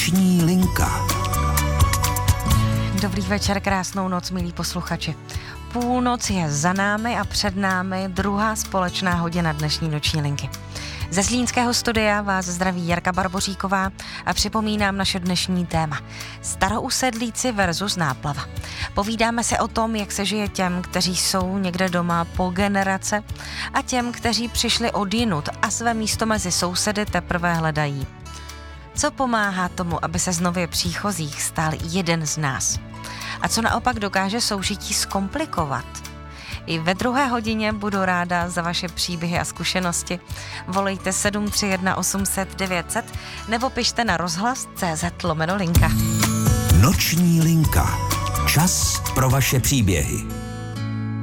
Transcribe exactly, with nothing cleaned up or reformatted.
Noční linka. Dobrý večer, krásnou noc, milí posluchači. Půlnoc je za námi a před námi druhá společná hodina dnešní noční linky. Ze zlínského studia vás zdraví Jarka Barboříková a připomínám naše dnešní téma. Starousedlíci versus náplava. Povídáme se o tom, jak se žije těm, kteří jsou někde doma po generace a těm, kteří přišli odjinud a své místo mezi sousedy teprve hledají. Co pomáhá tomu, aby se z nově příchozích stal jeden z nás? A co naopak dokáže soužití zkomplikovat? I ve druhé hodině budu ráda za vaše příběhy a zkušenosti. Volejte sedm tři jedna osm set devět set nebo pište na rozhlas tečka cé zet lomeno linka. Noční linka. Čas pro vaše příběhy.